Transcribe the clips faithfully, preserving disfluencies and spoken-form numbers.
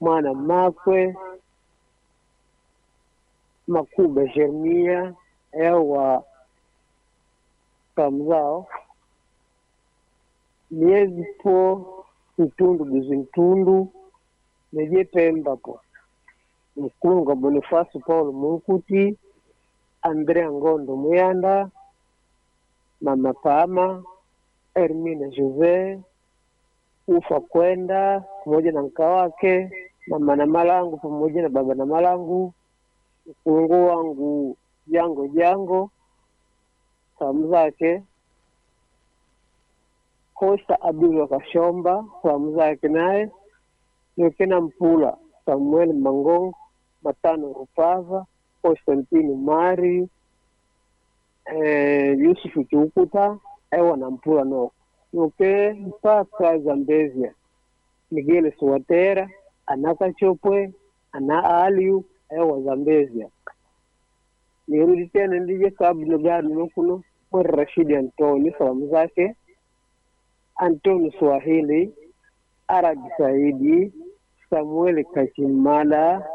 mwana makwe Makuba Jeremia ewa kamzao miezi po mtundu bizintundu neje Pemba po Mkunga Boniface Paul Munkuti Andrea Ngondo Muyanda Mama Pama Hermine Jose Ufa Kwenda pamoja na mka wake Mama na Malangu pamoja na baba na Malangu mkungu wangu Jango Jango salamu zake Costa Abdul Kashomba salamu zake naye Yokena Mpula Samuel Mangongo Matano Rupava Constantine Mari eh, Yusufu Chukuta ewa na Mpula no Yoke mpaka Zambezia Miguel Suwatera Anaka Chopwe Ana Aliu ewa Zambezia nirudi tena ndije kabla gari nukuno kwa Rashidi Antoni salamu zake Antoni Swahili Arabi Saidi Samuel Kachimala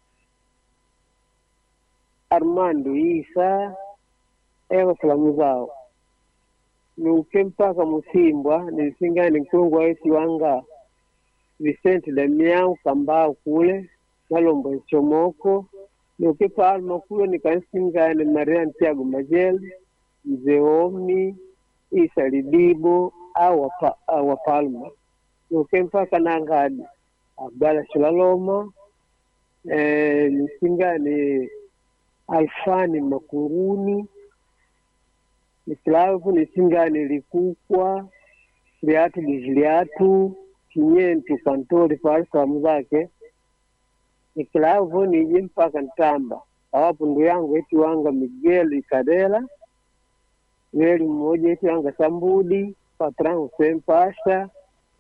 Armando Isa ewa salamu zao nuke mpaka Musimbwa nilisingani mkungu esi wanga Vicente Damiao Kambao kule Nalombo Chomoko nuke Palma kule nikansingani Marian Tiago Majel Mzeomi Isa Lidibo awa, pa, awa Palma nuke mpaka Nangadi Abdala Shilaloma eh, nisingani Alfani Makunguni Nikilavu nisingani Likukwa Liatu Gizliatu Kinyentu Kantori pale salamu zake Nikilavu nije mpaka Ntamba awapo ndu yangu eti wanga Miguel Ikadela Weli mmoja eti wanga Sambudi Patrangu Sempasha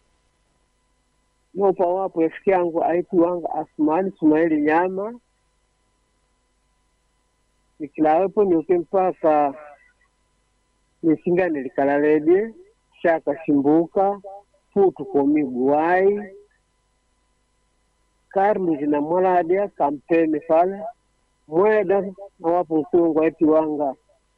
Nopa wapo efiki yangu eti wanga Asmani Sumaili Nyama Nikilawepo niuke mpaka nisingani Likalalede Shaka Shimbuka Futu Komi Guai Karlu Jina Mwaladia Kampene pale Mweda na wapo mkungu eti wanga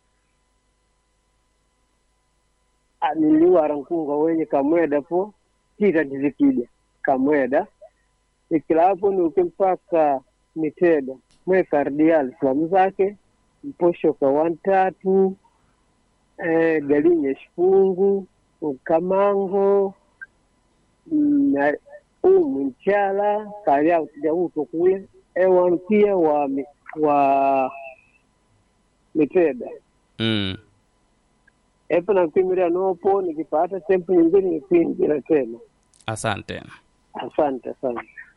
Aniliwa rankunga wenye Kamweda po Tita Jizikida Kamweda Nikilawepo niuke mpaka Miteda Mwe Kardial salamu zake Mposho kwa wantatu eh, Galinye Shifungu Ukamango na umu Nchala Kalia Utijahuto kule ewa mpia wa wa Miteda mm. Epo na mkimiria nopo nikipata tempu nyingine nipingira tena Asante Asante asante